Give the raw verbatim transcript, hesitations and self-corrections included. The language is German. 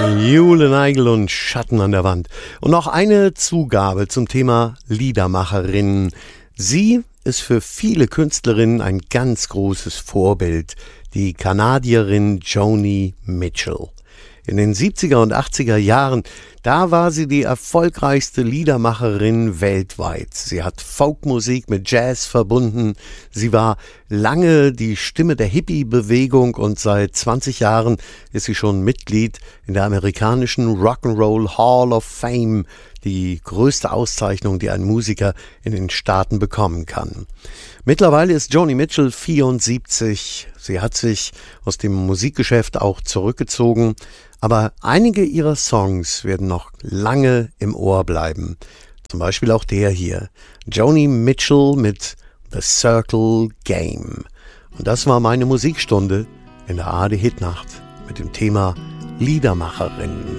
Jule Neigel und Schatten an der Wand. Und noch eine Zugabe zum Thema Liedermacherin. Sie ist für viele Künstlerinnen ein ganz großes Vorbild, die Kanadierin Joni Mitchell. In den siebziger und achtziger Jahren, da war sie die erfolgreichste Liedermacherin weltweit. Sie hat Folkmusik mit Jazz verbunden. Sie war lange die Stimme der Hippie-Bewegung und seit zwanzig Jahren ist sie schon Mitglied in der amerikanischen Rock'n'Roll Hall of Fame, die größte Auszeichnung, die ein Musiker in den Staaten bekommen kann. Mittlerweile ist Joni Mitchell vierundsiebzig. Sie hat sich aus dem Musikgeschäft auch zurückgezogen. Aber einige ihrer Songs werden noch lange im Ohr bleiben. Zum Beispiel auch der hier. Joni Mitchell mit The Circle Game. Und das war meine Musikstunde in der A R D Hitnacht mit dem Thema Liedermacherin.